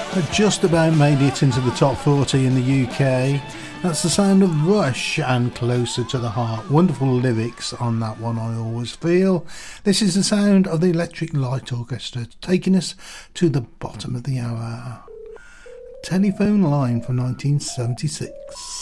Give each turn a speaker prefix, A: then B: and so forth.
A: Just about made it into the top 40 in the UK. That's the sound of Rush and Closer to the Heart. Wonderful lyrics on that one, I always feel. This is the sound of the Electric Light Orchestra, taking us to the bottom of the hour. Telephone Line from 1976.